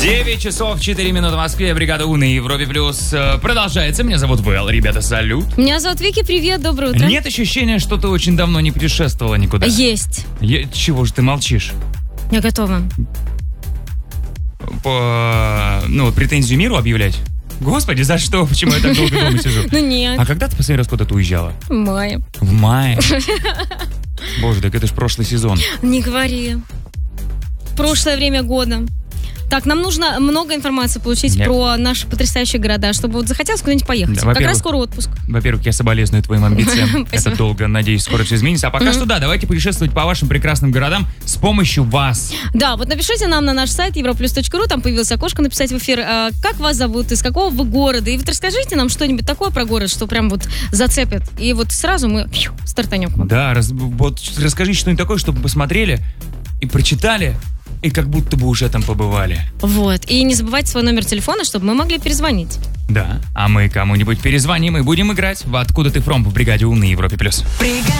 9 часов 4 минуты в Москве. Бригада У на Европе Плюс продолжается. Меня зовут Вэл. Ребята, салют. Меня зовут Вики. Привет, доброе утро. Нет ощущения, что ты очень давно не путешествовала никуда? Есть. Чего же ты молчишь? Я готова. Претензию миру объявлять? Господи, за что? Почему я так долго дома сижу? Ну нет. А когда ты последний раз куда-то уезжала? В мае. В мае? Боже, так это ж прошлый сезон. Не говори. Прошлое время года. Так, нам нужно много информации получить про наши потрясающие города, чтобы вот захотелось куда-нибудь поехать. Да, как раз скоро отпуск. Во-первых, я соболезную твоим амбициям. Это долго, надеюсь, скоро все изменится. А пока что, да, давайте путешествовать по вашим прекрасным городам с помощью вас. Да, вот напишите нам на наш сайт europlus.ru, там появилось окошко написать в эфир, как вас зовут, из какого вы города. И вот расскажите нам что-нибудь такое про город, что прям вот зацепит. И вот сразу мы стартанем. Да, вот расскажите что-нибудь такое, чтобы мы посмотрели и прочитали. И как будто бы уже там побывали. Вот. И не забывайте свой номер телефона, чтобы мы могли перезвонить. Да. А мы кому-нибудь перезвоним и будем играть в «Откуда ты фром» в бригаде У на Европе+.